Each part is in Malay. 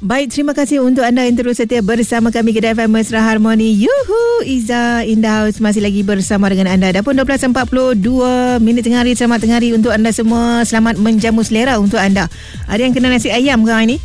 Baik, terima kasih untuk anda yang terus setia bersama kami Kedai FM Mesra Harmoni. Yuhu, Iza in the house masih lagi bersama dengan anda. Dah pun 12.42 minit tengah hari. Selamat tengah hari untuk anda semua. Selamat menjamu selera untuk anda. Ada yang kena nasi ayam ke hari ni?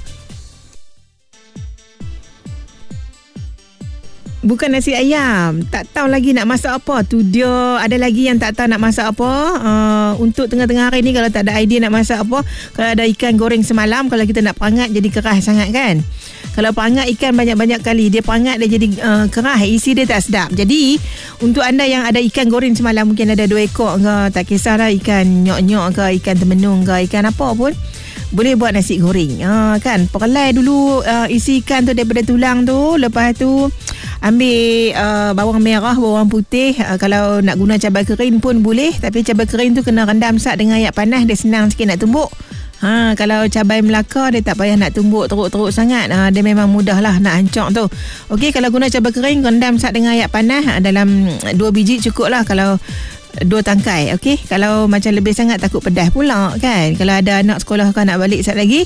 Bukan nasi ayam. Tak tahu lagi nak masak apa. Tu dia. Ada lagi yang tak tahu nak masak apa. Untuk tengah-tengah hari ni, kalau tak ada idea nak masak apa, kalau ada ikan goreng semalam, kalau kita nak perangat jadi keras sangat kan. Kalau perangat ikan banyak-banyak kali, dia perangat dia jadi keras. Isi dia tak sedap. Jadi untuk anda yang ada ikan goreng semalam, mungkin ada 2 ekor ke, tak kisahlah ikan nyok-nyok ke, ikan temenung ke, ikan apa pun, boleh buat nasi goreng. Kan, perlai dulu isi ikan tu daripada tulang tu. Lepas tu ambil bawang merah, bawang putih. Kalau nak guna cabai kering pun boleh. Tapi cabai kering tu kena rendam sat dengan air panas. Dia senang sikit nak tumbuk. Kalau cabai Melaka, dia tak payah nak tumbuk teruk-teruk sangat. Dia memang mudah lah nak hancur tu. Okey, kalau guna cabai kering, rendam sat dengan air panas. Dalam 2 biji cukup lah. Kalau 2 tangkai. Okey, kalau macam lebih sangat takut pedas pula kan. Kalau ada anak sekolah kan nak balik sat lagi,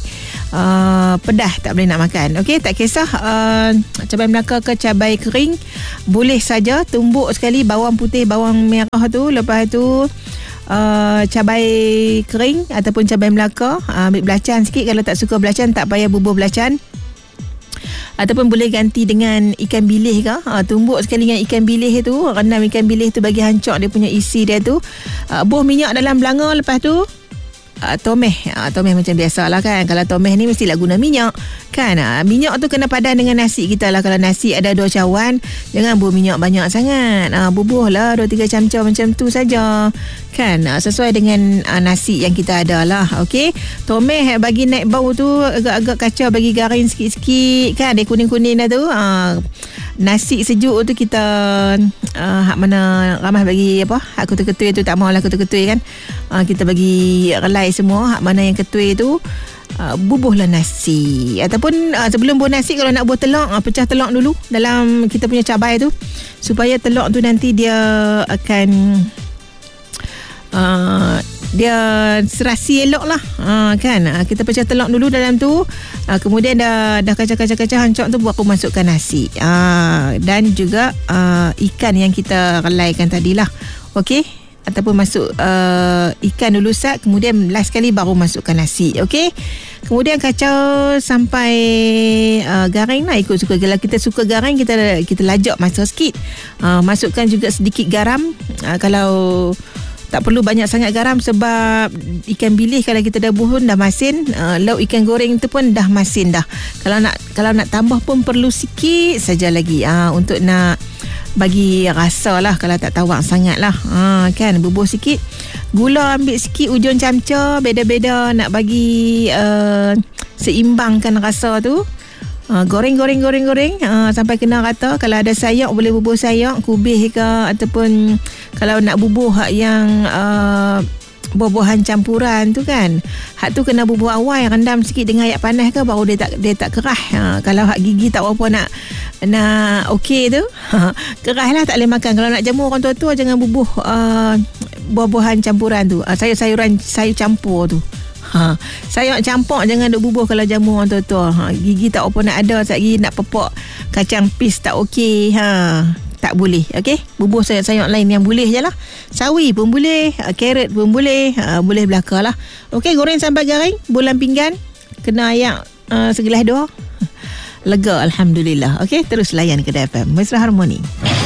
pedas tak boleh nak makan. Okey, tak kisah cabai Melaka ke cabai kering, boleh saja. Tumbuk sekali bawang putih, bawang merah tu. Lepas tu cabai kering ataupun cabai Melaka, ambil belacan sikit. Kalau tak suka belacan, tak payah bubuh belacan. Ataupun boleh ganti dengan ikan bilih ke. Tumbuk sekali dengan ikan bilih tu. Rendam ikan bilih tu bagi hancur dia punya isi dia tu. Buh minyak dalam belanga. Lepas tu tomeh. Tomeh macam biasalah kan. Kalau tomeh ni mestilah guna minyak kan. Minyak tu kena padan dengan nasi kita lah. Kalau nasi ada 2 cawan, jangan bubuh minyak banyak sangat. Bubuh lah 2-3 camca macam tu saja kan. Sesuai dengan nasi yang kita ada lah. Okey, tomeh bagi naik bau tu agak-agak kacau, bagi garing sikit-sikit kan. Dia kuning-kuning dah tu. Nasi sejuk tu kita hak mana ramah bagi apa, hak ketui-ketui tu tak maulah ketui-ketui kan. Kita bagi relai semua. Hak mana yang ketui tu, bubuhlah nasi. Ataupun sebelum bubuh nasi, kalau nak bubuh telur, pecah telur dulu dalam kita punya cabai tu, supaya telur tu nanti dia akan dia serasi elok lah kan. Kita pecah telur dulu dalam tu. Kemudian dah kacau-kacau hancur tu, baru masukkan nasi dan juga ikan yang kita relaikan tadilah. Okey, ataupun masuk ikan dulu sat, kemudian last sekali baru masukkan nasi. Okey, kemudian kacau sampai garing lah, ikut suka. Kalau kita suka garing, kita lajak masa sikit. Masukkan juga sedikit garam. Kalau tak perlu banyak sangat garam, sebab ikan bilih kalau kita dah buhun dah masin. Lauk ikan goreng tu pun dah masin dah. Kalau nak tambah pun perlu sikit saja lagi untuk nak bagi rasa lah. Kalau tak tawak sangat lah kan, bubuh sikit. Gula ambil sikit, ujung camca. Beda-beda nak bagi seimbangkan rasa tu. Goreng sampai kena rata. Kalau ada sayur, boleh bubuh sayur, kubis ke. Ataupun kalau nak bubuh hak yang buah-buahan campuran tu kan, hak tu kena bubuh awal, rendam sikit dengan air panas ke, baru dia tak keras. Kalau hak gigi tak berapa nak okey tu, keras lah, tak boleh makan. Kalau nak jamu orang tua-tua, jangan bubuh buah-buahan campuran tu. Sayur campur tu, sayur campur jangan duk bubuh kalau jamu orang tua-tua. Gigi tak apa nak ada, sekali nak pepok kacang pis tak okey, tak boleh. Okey, bubuh sayur-sayur lain yang boleh je lah. Sawi pun boleh, carrot pun boleh, boleh belaka lah. Okey, goreng sampai garing, bulan pinggan, kena ayak segelas 2. Lega, alhamdulillah. Okey, terus layan Kedai FM Mesra Harmoni.